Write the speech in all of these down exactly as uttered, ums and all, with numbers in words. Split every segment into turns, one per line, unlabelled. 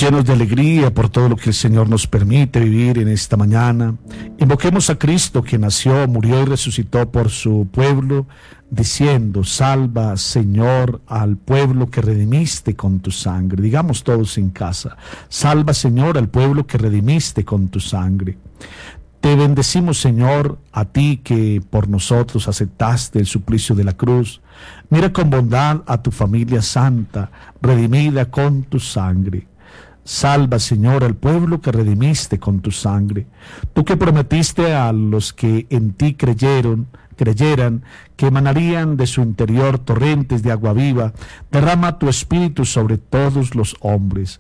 llenos de alegría por todo lo que el Señor nos permite vivir en esta mañana, invoquemos a Cristo, que nació, murió y resucitó por su pueblo, diciendo: salva, Señor, al pueblo que redimiste con tu sangre. Digamos todos en casa: salva, Señor, al pueblo que redimiste con tu sangre. Te bendecimos, Señor, a ti que por nosotros aceptaste el suplicio de la cruz. Mira con bondad a tu familia santa, redimida con tu sangre. Salva, Señor, al pueblo que redimiste con tu sangre. Tú que prometiste a los que en ti creyeron, creyeran, que emanarían de su interior torrentes de agua viva, derrama tu espíritu sobre todos los hombres.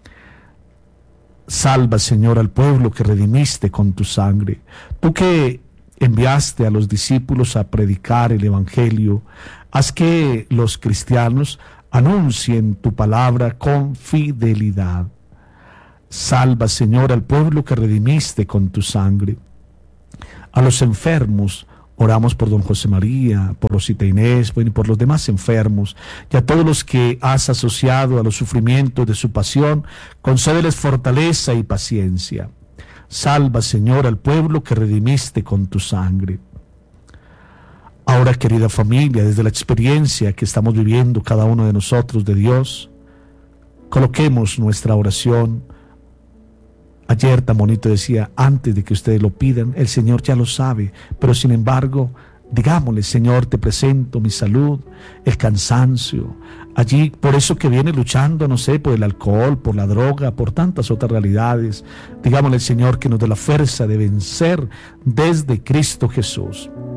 Salva, Señor, al pueblo que redimiste con tu sangre. Tú que enviaste a los discípulos a predicar el evangelio, haz que los cristianos anuncien tu palabra con fidelidad. Salva, Señor, al pueblo que redimiste con tu sangre. A los enfermos, oramos por don José María, por Rosita Inés, bueno, y por los demás enfermos, y a todos los que has asociado a los sufrimientos de su pasión, concédeles fortaleza y paciencia. Salva, Señor, al pueblo que redimiste con tu sangre. Ahora, querida familia, desde la experiencia que estamos viviendo cada uno de nosotros de Dios, coloquemos nuestra oración. Ayer tan bonito decía: antes de que ustedes lo pidan, el Señor ya lo sabe, pero sin embargo, digámosle: Señor, te presento mi salud, el cansancio, allí por eso que viene luchando, no sé, por el alcohol, por la droga, por tantas otras realidades. Digámosle al Señor que nos dé la fuerza de vencer desde Cristo Jesús.